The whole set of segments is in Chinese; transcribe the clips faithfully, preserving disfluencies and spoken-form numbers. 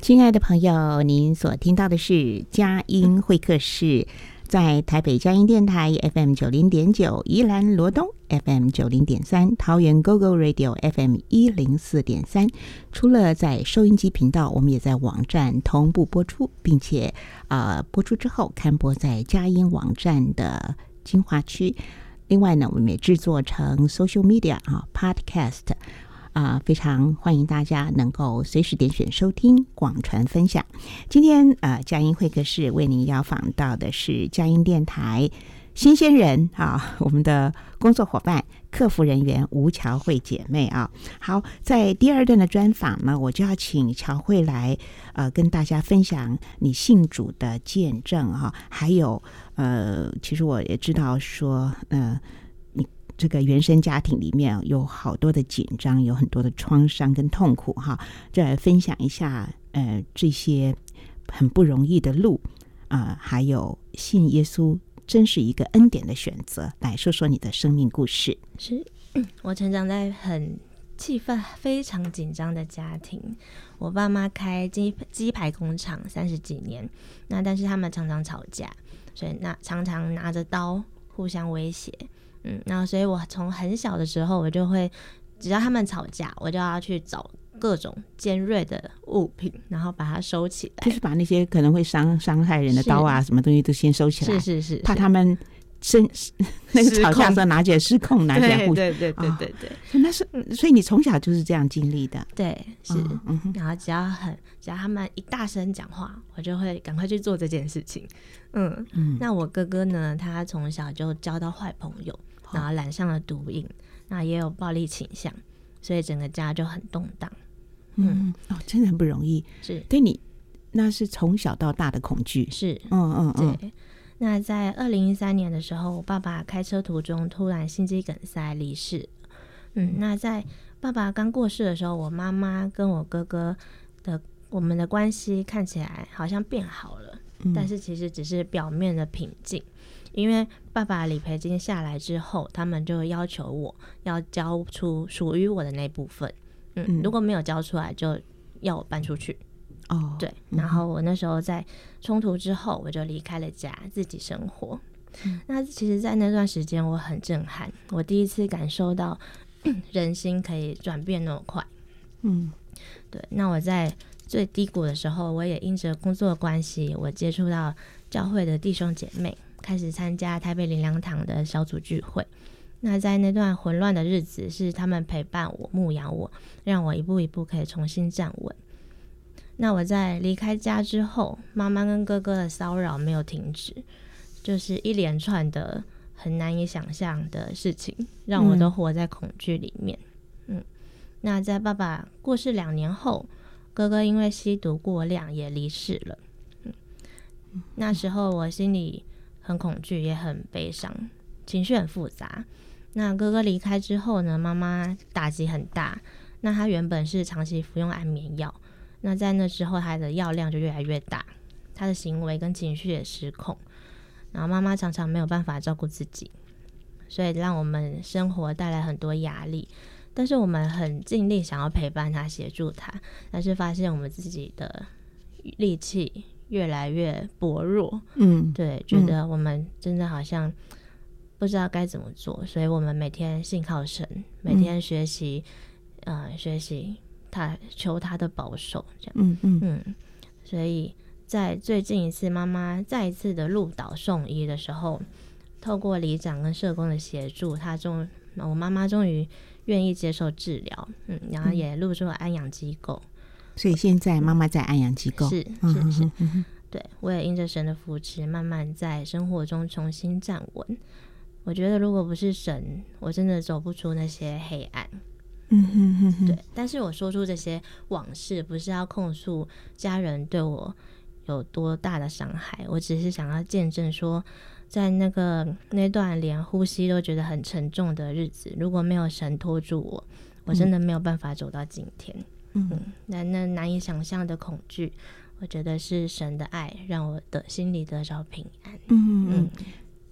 亲爱的朋友，您所听到的是佳音会客室，在台北佳音电台 F M 九零点九，宜兰罗东 F M 九零点三，桃园 Go Go Radio F M 一零四点三。除了在收音机频道，我们也在网站同步播出，并且呃播出之后刊播在佳音网站的精华区。另外呢，我们也制作成 social media 啊 podcast。啊、呃，非常欢迎大家能够随时点选收听、广传分享。今天呃，佳音会客室为您邀访到的是佳音电台新鲜人啊，我们的工作伙伴、客服人员吴乔慧姐妹啊。好，在第二段的专访呢，我就要请乔慧来呃跟大家分享你信主的见证哈、啊，还有呃，其实我也知道说呃。这个原生家庭里面有好多的紧张，有很多的创伤跟痛苦哈，再分享一下呃这些很不容易的路啊、呃，还有信耶稣真是一个恩典的选择。来说说你的生命故事。 是我成长在很气氛非常紧张的家庭，我爸妈开鸡鸡排工厂三十几年，那但是他们常常吵架，所以那常常拿着刀互相威胁。嗯，那所以我从很小的时候，我就会只要他们吵架，我就要去找各种尖锐的物品，然后把它收起来， 就是把那些可能会伤伤害人的刀啊，什么东西都先收起来， 是是 是, 是， 怕他们生那个吵架的时候拿起来失控，拿起来互对对对对对对， 那是所以你从小就是这样经历的， 对，是， 嗯嗯、 然后只要很只要他们一大声讲话，我就会赶快去做这件事情。嗯嗯，那我哥哥呢，他从小就交到坏朋友。然后染上了毒瘾，那也有暴力倾向，所以整个家就很动荡。 嗯，嗯哦，真的很不容易。 是对你，那是从小到大的恐惧。 是， 嗯嗯嗯。 对。那在二零一三年的时候，我爸爸开车途中突然心肌梗塞离世。嗯，那在爸爸刚过世的时候，我妈妈跟我哥哥的我们的关系看起来好像变好了，嗯、但是其实只是表面的平静。因为爸爸理赔金下来之后，他们就要求我要交出属于我的那部分，嗯，嗯如果没有交出来，就要我搬出去。 哦， 对，然后我那时候在冲突之后，我就离开了家，自己生活。嗯、那其实，在那段时间我很震撼，我第一次感受到人心可以转变那么快。嗯，对。那我在最低谷的时候，我也因着工作的关系，我接触到教会的弟兄姐妹。开始参加台北灵粮堂的小组聚会，那在那段混乱的日子，是他们陪伴我、牧养我，让我一步一步可以重新站稳。那我在离开家之后，妈妈跟哥哥的骚扰没有停止，就是一连串的很难以想象的事情，让我都活在恐惧里面。嗯，那在爸爸过世两年后，哥哥因为吸毒过量也离世了。嗯，那时候我心里很恐惧，也很悲伤，情绪很复杂。那哥哥离开之后呢，妈妈打击很大。那他原本是长期服用安眠药，那在那之后他的药量就越来越大，他的行为跟情绪也失控。然后妈妈常常没有办法照顾自己，所以让我们生活带来很多压力。但是我们很尽力想要陪伴他、协助他，但是发现我们自己的力气越来越薄弱，嗯，对，觉得我们真的好像不知道该怎么做，所以我们每天信靠神，每天学习，嗯、呃，学习他，求他的保守，这样，嗯嗯嗯。所以在最近一次妈妈再一次的入岛送医的时候，透过里长跟社工的协助，他终我妈妈终于愿意接受治疗，嗯，然后也入住了安养机构。 所以现在妈妈在安养机构， 是是是，嗯、对，我也因着神的扶持，慢慢在生活中重新站稳。我觉得如果不是神，我真的走不出那些黑暗。嗯哼哼哼，对。但是我说出这些往事，不是要控诉家人对我有多大的伤害，我只是想要见证说，在那个那段连呼吸都觉得很沉重的日子，如果没有神拖住我，我真的没有办法走到今天。嗯，那那难以想象的恐惧，我觉得是神的爱让我的心里得着平安。 嗯嗯，呃，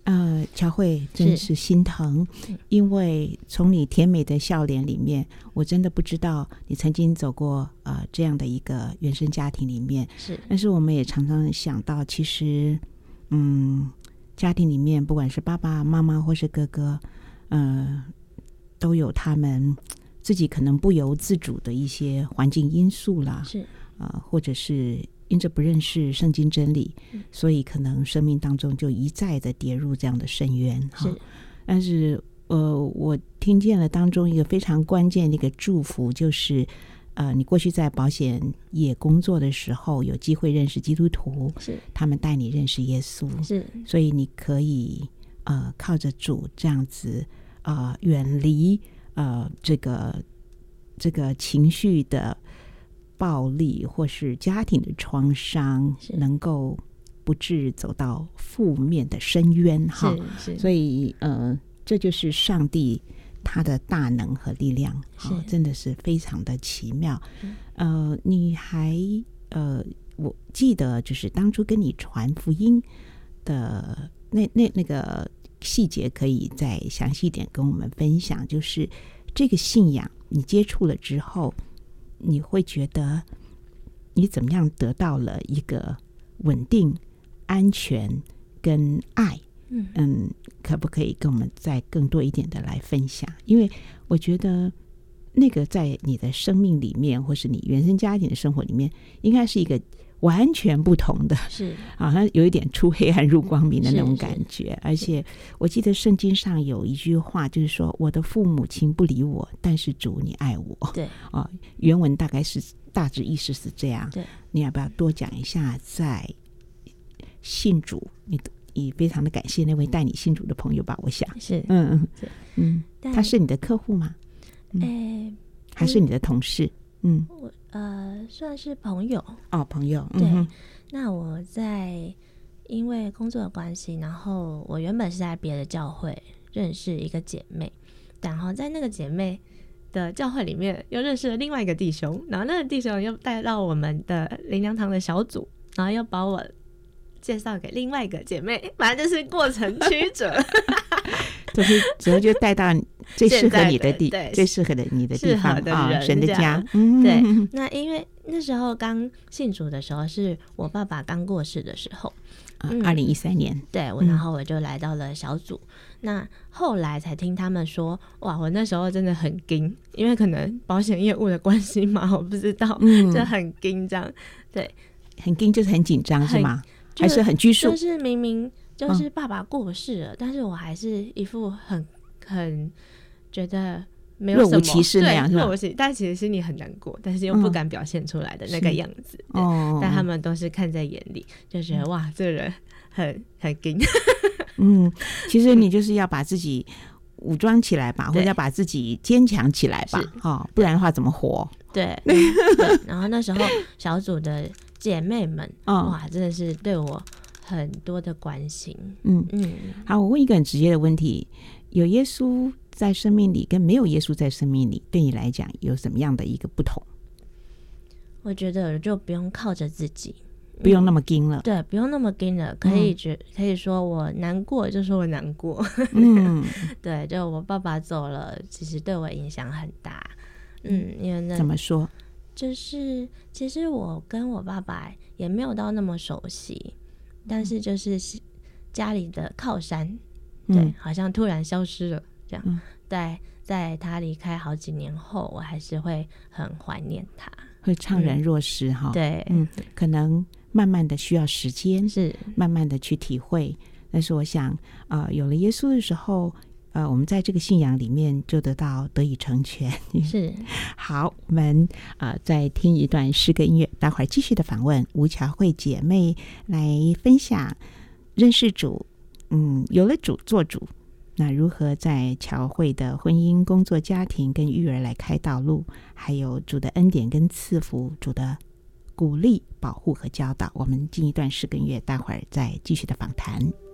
乔慧真是心疼，因为从你甜美的笑脸里面，我真的不知道你曾经走过呃这样的一个原生家庭里面。 是， 但是我们也常常想到，其实嗯，家庭里面不管是爸爸妈妈或是哥哥，呃，都有他们自己可能不由自主的一些环境因素啦， 是呃，或者是因着不认识圣经真理，嗯、所以可能生命当中就一再的跌入这样的深渊。 是， 但是呃，我听见了当中一个非常关键的一个祝福，就是呃，你过去在保险业工作的时候，有机会认识基督徒， 是他们带你认识耶稣， 是， 所以你可以呃靠着主这样子呃远离呃这个这个情绪的暴力或是家庭的创伤，能够不致走到负面的深渊哈。所以呃，这就是上帝他的大能和力量，哦、真的是非常的奇妙。呃，你还呃，我记得就是当初跟你传福音的那那那个细节，可以再详细一点跟我们分享。就是这个信仰，你接触了之后，你会觉得你怎么样得到了一个稳定、安全跟爱？嗯嗯，可不可以跟我们再更多一点的来分享？因为我觉得那个在你的生命里面，或是你原生家庭的生活里面，应该是一个完全不同的， 是好像有一点出黑暗入光明的那种感觉。而且我记得圣经上有一句话，就是说我的父母亲不理我，但是主你爱我。 对啊，原文大概是大致意思是这样。 对， 你要不要多讲一下在信主你也非常的感谢那位带你信主的朋友吧，我想是嗯嗯是嗯，他是你的客户吗？ 嗯欸、 还是你的同事？嗯， 我呃算是朋友哦，朋友。 对、 嗯， 那我在因为工作的关系，然后我原本是在别的教会认识一个姐妹，然后在那个姐妹的教会里面又认识了另外一个弟兄，然后那个弟兄又带到我们的灵粮堂的小组，然后又把我介绍给另外一个姐妹，反正就是过程曲折就是之后就带到最适合你的地最适合的你的地方啊、哦，神的家。 嗯，对。那因为那时候刚信主的时候是我爸爸刚过世的时候， 二零一三年。 对，我然后我就来到了小组、嗯、那后来才听他们说，哇，我那时候真的很惊，因为可能保险业务的关系嘛，我不知道、嗯、就很惊这样。对， 很惊就是很紧张是吗？还是很拘束？ 就是明明就是爸爸过世了、嗯、但是我还是一副很很觉得没有什么若无其事那样， 若无其事，但其实心里很难过，但是又不敢表现出来的那个样子、嗯哦、但他们都是看在眼里，就觉得、嗯、哇，这个人很很硬嗯，其实你就是要把自己武装起来吧，或者要把自己坚强起来吧、哦、不然的话怎么活？ 对对，然后那时候小组的姐妹们、哦、哇，真的是对我很多的关心。 嗯嗯，好，我问一个很直接的问题，有耶稣在生命里跟没有耶稣在生命里，对你来讲有什么样的一个不同？ 我觉得就不用靠着自己， 不用那么硬了、嗯、 对，不用那么硬了，可以觉、嗯、可以说我难过就说我难过。 嗯对，就我爸爸走了，其实对我影响很大。嗯，因为那怎么说？ 就是其实我跟我爸爸也没有到那么熟悉，但是就是家里的靠山，嗯、对，好像突然消失了这样。嗯、在在他离开好几年后，我还是会很怀念他， 会怅然若失哈、嗯。 对， 嗯，可能慢慢的需要时间， 是慢慢的去体会。但是我想，啊、呃，有了耶稣的时候。呃，我们在这个信仰里面就得到得以成全。 是， 好，我们呃再听一段诗歌音乐，待会儿继续的访问吴乔慧姐妹来分享认识主，嗯，有了主做主，那如何在乔慧的婚姻、工作、家庭跟育儿来开道路，还有主的恩典跟赐福，主的鼓励、保护和教导。我们进一段诗歌音乐，待会儿再继续的访谈。